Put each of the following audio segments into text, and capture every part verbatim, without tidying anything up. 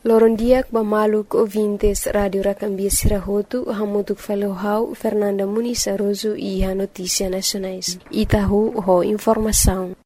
Lorondiak Bamaluk ouvintes Radio Racambia Sirahotu, Hamutuk Falohau, Fernanda Muniz Aroso e a Notícia Nacionais. Itahu ho informação.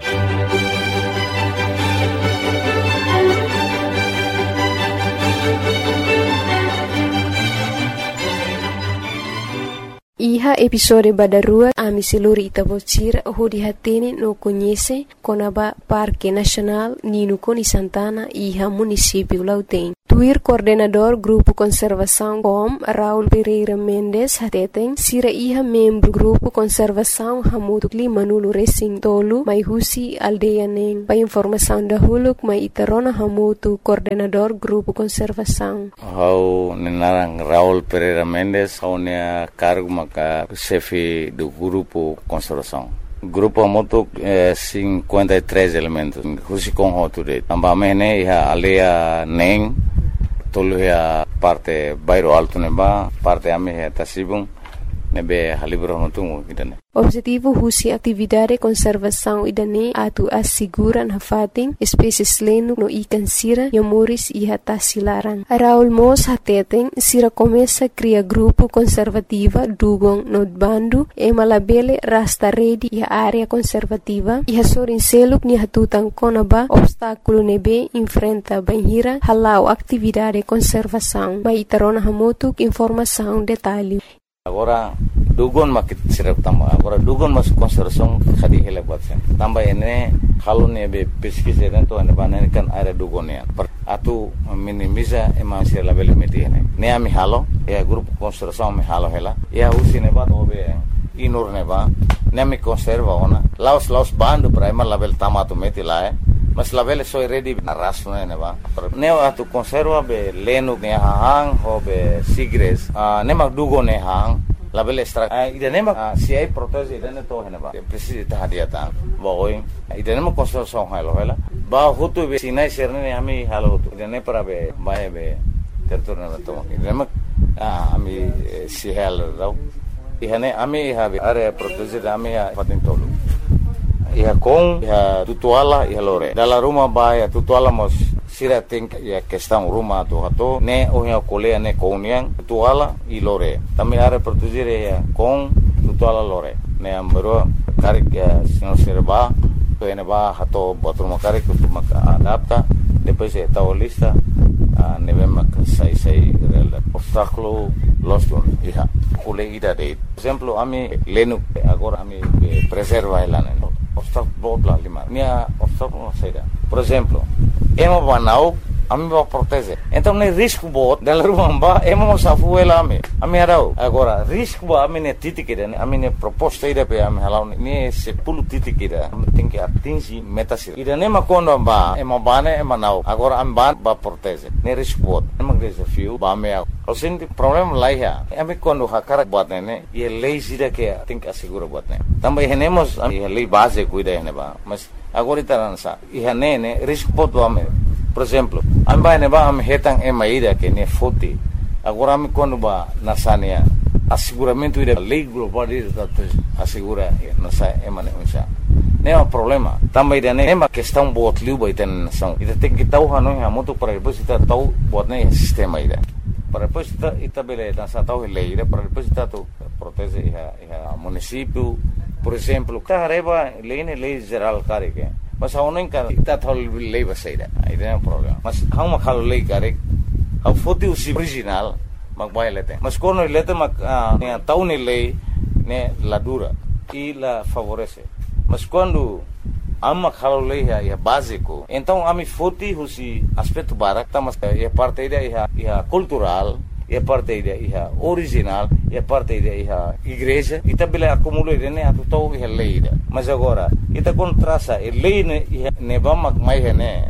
Iha episode badarua ami siluri itabocira hudi hatene no conhece konaba Parque Nacional Nino Coni Santana iha município Lautém. Tuir coordenador Grupo Conservação Com Raul Pereira Mendes hateten sira iha membro Grupo Conservação Hamutuk Limanulu Racing Tolu mai husi aldeia neng. Pa informação da huluk mai itarona hamutu coordenador Grupo Conservação. Hau nenarang Raul Pereira Mendes hau nea cargo maka chefe do Grupo Conservação. Grupo moto eh, cinquenta e três elementos. Husi com hoture. Tambamene iha aldeia neng. Tolu ya parte bairro alto neba, parte ame ya tasibung nebe halibro notungu idane. Objetivo husi atividade conservação idane atu asiguran hafating espécies lenu no ikan sira yamuris iha tasilaran. Raul Mos hateten sira começa cria grupo conservativa dugong no bandu e malabele rasta redi iha área conservativa iha sorin seluk ni hatutan konaba obstáculo nebe enfrenta banhira halau atividade conservação. Mai tarona hamutuk informação detalhe. Agora dugon makit sirap tamba agora dugon mas conservação khadi hele batsen tamba ene halun ebe pesquisa dentro ene banen kan area dugon ya atu minimiza ema sir label meti ene ne ami halo ya grupo conservação me halo hela ya usine ba obe inur ne ba ne mi conserva ona laos laos bando prima label tamato meti la mas label so ready arras ne ba ne atu conserva be lenu ne hang ho be sigres ne mag dugon ne hang label extra idane ma si ai protege idane to hena ba precisa tahadiata boy idane ma conservação halo hela ba hutu be sinai serne ami halo hutu idane para be bae be terturna to idane ma ami si hal rau ihane ami habe area protege ami patin tolu iha com iha tutuala iha lore dalla rumah ba ya tutuala mos sira think ya questão rumah tu hato ne ohia kolea ne kouniang tutuala i lore tami are protegere ya com tutuala lore ne ambero karik ya senhor serba pene ba hato botur makarik tu maka adapta depois e tao lista ne vem sai sai obstáculo loston iha kole ida de exemplo ami lenu agora ami preserva elane obstáculo bla lima minha obstáculo saída por exemplo emo banau ami ba protege então ne risco bot dela rumba emo safu ela ami ami arau agora risco ba ami ne titikida ami ne proposta ida pe ami halau ne se pulu titikida tem que atingir meta sir ida ne makondo ba emo bane emo nau agora am ban ba protege ne risco bot emo desafio ba me o senti problema lá ya ami quando hakara bot ne e lei sida que tem que assegurar bot ne também renemos a lei base cuida ne ba mas agora itaransa e ne risco bot ba me por exemplo amba ne ba am hetang e maida que ne foti agora me quando ba nasania asseguramento ida lei global ida assegura nasa e mane unsa ne é um problema também ida ne uma questão bot liu ba iten são ida tem que tau hanu ha moto para depois ita tau bot ne sistema ida para depois ita ita bele nasa tau lei ida para depois ita tu protege a município por exemplo carreba lei ne lei geral care que mas hau nem cara tá tal lei vai sair aí não é um problema mas hau uma calo lei cara hau foti o original mag vai lete mas quando ele lete mag né tau ne lei né la dura e la favorece mas quando ama calo lei é básico então ami foti o aspecto barak tá mas é parte da é cultural e parte da é original e parte da é igreja e também acumula né a total é lei mas agora ita contrasa e lei ne ne vamos mais né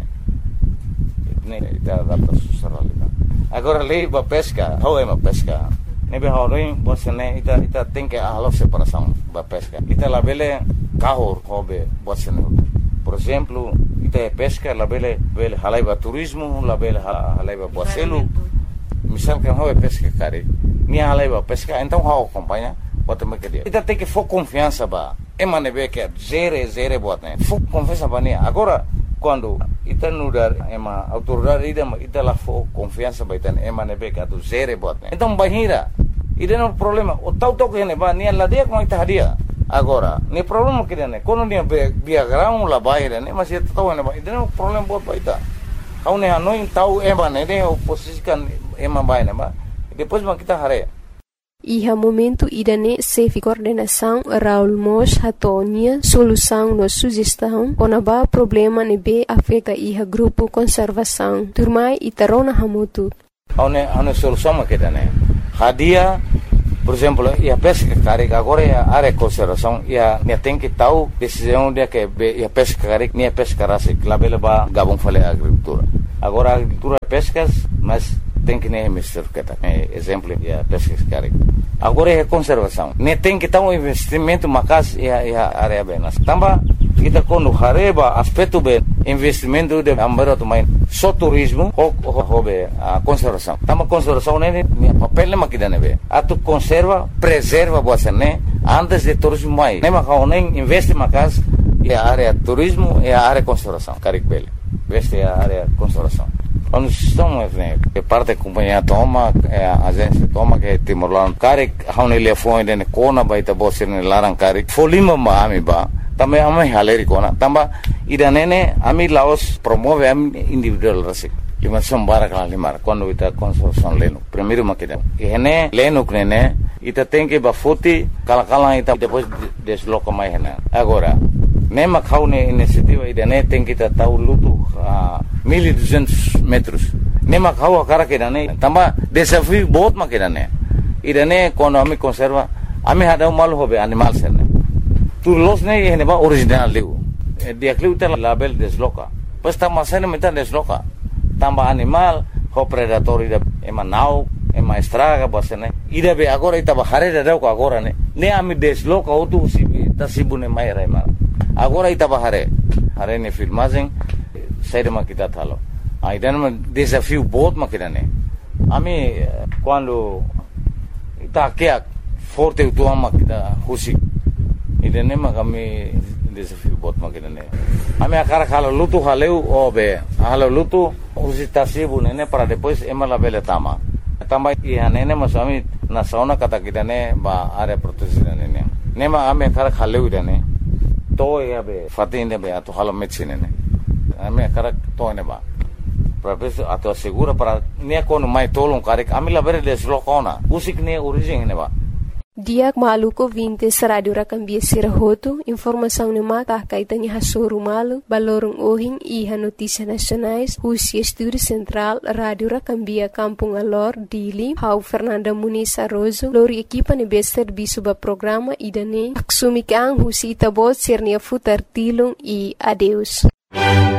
ne da da socialidade agora lei ba pesca how é uma pesca ne be haurin você né ita ita tem que a separação ba pesca ita la bele carro hobe você né por exemplo ita é pesca la bele bele halaiba turismo la bele halaiba boacelo misal que how é pesca cara ni halaiba pesca então how acompanha bota me que dia ita tem que for confiança ba emane be que zere zere bot né fo confiança ba ne agora quando ita nudar ema autoridade ida ita la fo confiança baitan ema nebe ka tu zere bot. Então bahira ida no problema o tau tau que ne ba ni la dia com ita hadia. Agora, ni problema que ne quando ni biagrão la baira ne mas ita tau ne ba ida no problema bot baita. Kau ne hanoi tau ema ne ne oposisikan ema baina ba. Depois ma kita hare. Iha momento idane sefi coordenação Raul Mos hatonia solução no sugestão konaba problema nebe afeta iha grupo conservação turmai itarona hamutu. Aune aune solução ma kita ne. Hadia, por exemplo, ia pesca carik agora ia área conservação ia ne tem que tal decisão dia que ia pesca carik ne pesca rasi labela ba gabon fale agricultura. Agora a agricultura pescas, mas tem que nem mister kata exemplo ya pesca carik. Agora é conservação. Ne tem que ter um investimento macas e a área benas. Tamba kita quando hareba aspecto bem investimento de ambara to main só turismo ou hobe a conservação. Tamba conservação ne papel ne makida nebe. Atu conserva, preserva você né antes de turismo mai. Ne makau nem investe macas e a área turismo e a área conservação. Carik bele. Veste a área conservação. Quando estamos que parte da companhia toma a agência toma que Timor-Leste carik haune telefone den kona baita bosir ne larang carik folima ma ami ba também ami haleri kona tamba idanene ami Laos promove ami individual rasik ima sombara kala limar quando ita construção leno primeiro makida ene leno knene ita tem que bafuti kala kala ita depois desloca mais hena agora nema kaune iniciativa idane tem que ta tau lutu a mil e duzentos metros nema kau akara kedane tamba desafio बहुत ma kedane idane quando ami conserva ami hada mal hobe animal serne tu los ne ene ba original leu dia kluta label desloca pues tamba sene meta desloca tamba animal ho predator ida ema nau ema estraga bosene ida be agora ita ba hare da ko agora ne ne ami desloca otu sibi tasibune mai rema agora ita ba hare hare ne filmagem saída ma kita thalo ainda um desafio बहुत ma kita ne ami quando ita que forte o tua ma kita husi ida ne ma kami desafio बहुत ma kita ne ami akara khalo lutu haleu obe halo lutu husi tasibu ne para depois ema la bele tama tamba ia ne ne ma sami na sauna kata kita ne ba area proteção ne ne ma ami akara khaleu ida ne to ia be fatinde be ato halo medicine ne ami akara to ne ba para ato segura para ne kono mai tolong karik ami la bere deslocona usik ne origem ne ba Diak maluko vinte radio rakambia sirahoto informação ne mata kaitanya hasuru malu balorong ohing iha notícia nacionais Husi Estúdio Central Radio Rakambia Kampung Alor Dili Hau Fernanda Muniz Arrozo lori equipa ne be serviço ba programa idane aksumikang Husi itabot sirnia futar tilong e adeus.